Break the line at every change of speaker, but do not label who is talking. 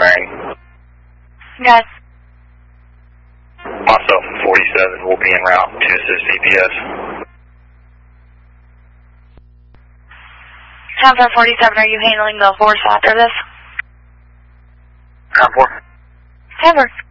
bearing.
Yes.
Also, 47 will be en route to assist CPS.
47, are you handling the horse after this?
4.
Hammer.